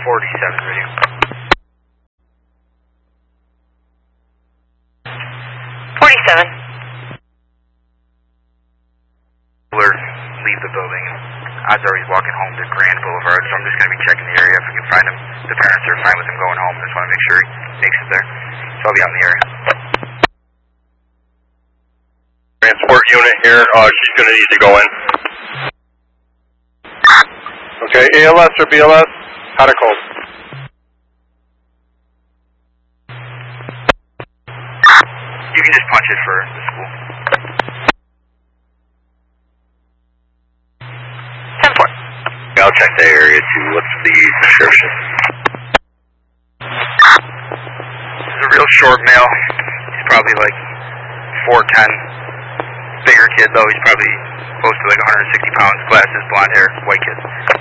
47 radio. Leave the building. Odds are he's walking home to Grand Boulevard, so I'm just going to be checking the area. If we can find him, the parents are fine with him going home. I just want to make sure he makes it there. So I'll be out in the area. Transport unit here. She's going to need to go in. Okay, ALS or BLS? Hot or cold? You can just punch it for the school. 10-4. I'll check that area too. What's the description? He's a real short male. He's probably like 4'10". Bigger kid though. He's probably close to like 160 pounds. Glasses, blonde hair, white kid.